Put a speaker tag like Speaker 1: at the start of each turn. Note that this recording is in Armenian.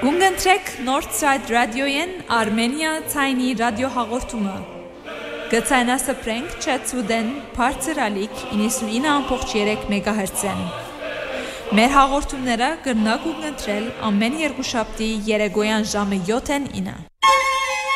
Speaker 1: Գունգընտրեք Northside Radio-ին Armenia ցայնի ռադիոհաղորդումը։ Գցայնասփրենք Չեցուդեն բարձր ալիք 99.3 MHz-ն։ Մեր հաղորդումները կրնակ ուղղընտրել ամեն երկուշաբթի երեկոյան ժամը 7-ին 9։